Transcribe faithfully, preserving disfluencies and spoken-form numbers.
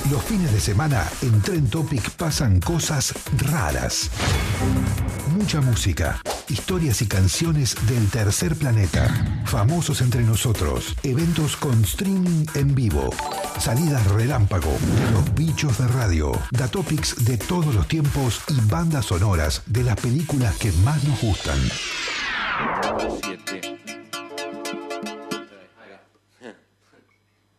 Los fines de semana en Trend Topic pasan cosas raras. Mucha música, historias y canciones del tercer planeta, famosos entre nosotros, eventos con streaming en vivo, salidas relámpago, los bichos de radio, datopics de todos los tiempos y bandas sonoras de las películas que más nos gustan. siete